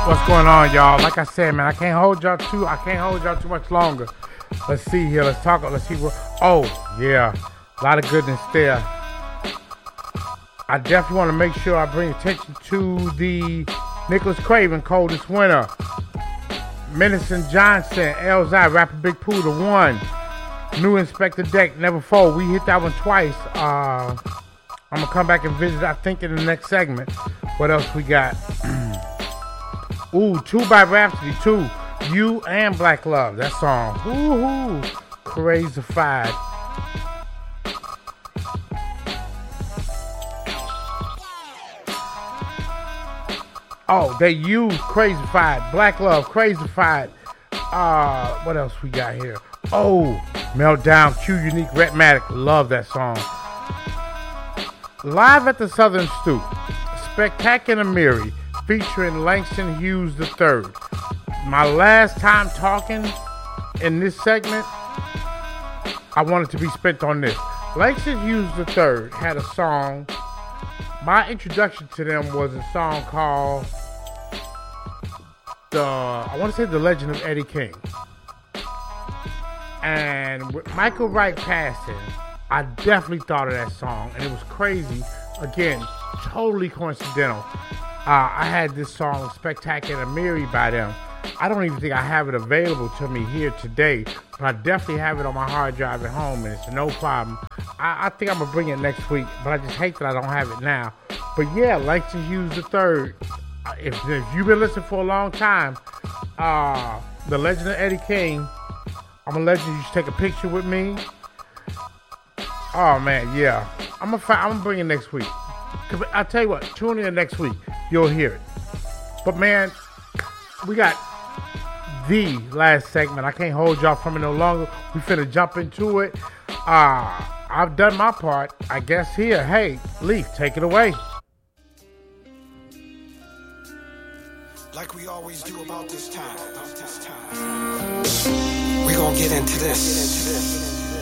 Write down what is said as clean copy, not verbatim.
What's going on, y'all? Like I said, man, I can't hold y'all too much longer. Let's see here. Let's talk. Let's see what. Oh, yeah, a lot of goodness there. I definitely want to make sure I bring attention to the Nicholas Craven Coldest Winter, Menacing Johnson, Elzai, Rapper Big Pooh, The One, New Inspector Deck, Never Fold. We hit that one twice. I'm gonna come back and visit, I think, in the next segment. What else we got? Ooh, 2 by Rhapsody, 2. You and Black Love, that song. Woohoo! Crazified. Oh, they use Crazified. Black Love, Crazified. What else we got here? Oh, Meltdown, Q Unique, Rhetmatic. Love that song. Live at the Southern Stoop, Spectacular Miri, featuring Langston Hughes III. My last time talking in this segment, I wanted to be spent on this. Langston Hughes III had a song. My introduction to them was a song called I want to say The Legend of Eddie King. And with Michael Wright passing, I definitely thought of that song, and it was crazy. Again, totally coincidental. I had this song, Spectacular Miri, by them. I don't even think I have it available to me here today, but I definitely have it on my hard drive at home, and it's no problem. I think I'm going to bring it next week, but I just hate that I don't have it now. But yeah, Langston Hughes III. If you've been listening for a long time, The Legend of Eddie King, I'm going to let you take a picture with me. Oh, man, yeah. I'm going to bring it next week. I'll tell you what, tune in next week. You'll hear it. But, man, we got the last segment. I can't hold y'all from it no longer. We finna jump into it. I've done my part, I guess, here. Hey, Leaf, take it away. Like we always do about this time. We gonna get into this.